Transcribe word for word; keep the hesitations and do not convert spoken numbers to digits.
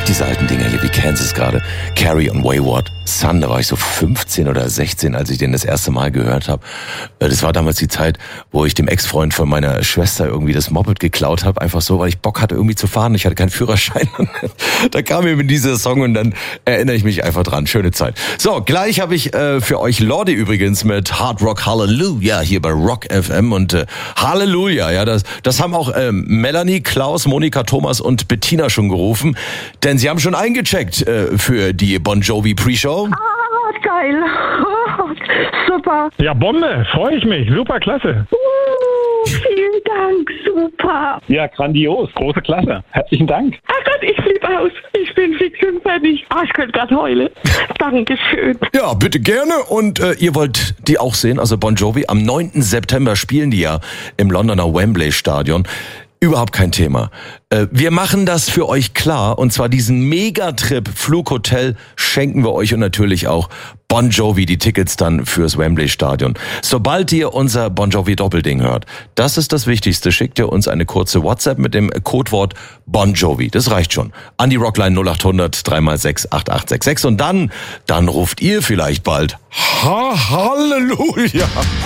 diese alten Dinger hier, wie Kansas gerade. Carrie und Wayward Son, da war ich so fünfzehn oder sechzehn, als ich den das erste Mal gehört habe. Das war damals die Zeit, wo ich dem Ex-Freund von meiner Schwester irgendwie das Moped geklaut habe, einfach so, weil ich Bock hatte irgendwie zu fahren. Ich hatte keinen Führerschein. Da kam mir dieser Song und dann erinnere ich mich einfach dran. Schöne Zeit. So, gleich habe ich äh, für euch Lorde übrigens mit Hard Rock Hallelujah hier bei Rock F M und äh, Halleluja, ja, das, das haben auch ähm, Melanie, Klaus, Monika, Thomas und Bettina schon gerufen, denn sie haben schon eingecheckt äh, für die Bon Jovi Pre-Show. Ah, geil. Oh, super. Ja, Bombe, freue ich mich. Super klasse. Uh, vielen Dank, super. Ja, grandios, große Klasse. Herzlichen Dank. Ach Gott, ich flippe aus. Ich bin fix und fertig. Ah, ich könnte gerade heulen. Dankeschön. Ja, bitte gerne. Und äh, ihr wollt die auch sehen, also Bon Jovi. Am neunten September spielen die ja im Londoner Wembley Stadion. Überhaupt kein Thema. Äh, wir machen das für euch klar, und zwar diesen Megatrip Flughotel schenken wir euch und natürlich auch Bon Jovi die Tickets dann fürs Wembley Stadion. Sobald ihr unser Bon Jovi Doppelding hört, das ist das Wichtigste, schickt ihr uns eine kurze WhatsApp mit dem Codewort Bon Jovi. Das reicht schon. An die Rockline null acht hundert drei mal sechs acht acht sechs sechs und dann, dann ruft ihr vielleicht bald Ha Halleluja.